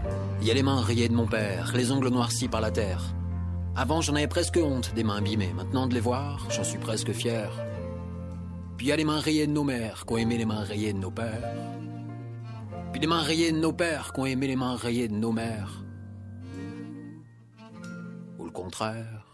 Il y a les mains rayées de mon père, les ongles noircis par la terre. Avant, j'en avais presque honte des mains abîmées. Maintenant, de les voir, j'en suis presque fier. Puis il y a les mains rayées de nos mères, qui ont aimé les mains rayées de nos pères. Puis les mains rayées de nos pères, qui ont aimé les mains rayées de nos mères. Ou le contraire.